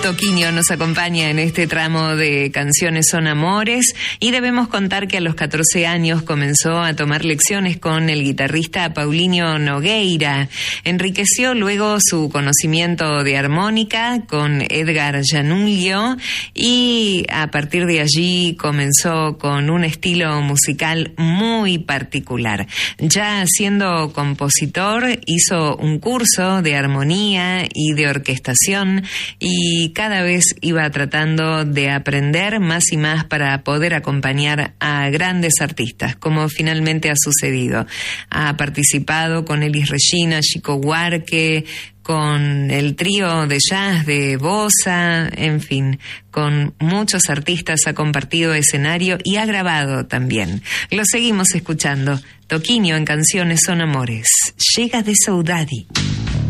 Toquinho nos acompaña en este tramo de Canciones son Amores y debemos contar que a los 14 años comenzó a tomar lecciones con el guitarrista Paulinho Nogueira. Enriqueció luego su conocimiento de armónica con Edgar Janulio y a partir de allí comenzó con un estilo musical muy particular. Ya siendo compositor hizo un curso de armonía y de orquestación y cada vez iba tratando de aprender más y más para poder acompañar a grandes artistas, como finalmente ha sucedido. Ha participado con Elis Regina, Chico Buarque, con el trío de jazz de Bossa, en fin, con muchos artistas ha compartido escenario y ha grabado también. Lo seguimos escuchando. Toquinho en Canciones son Amores. Chega de Saudade.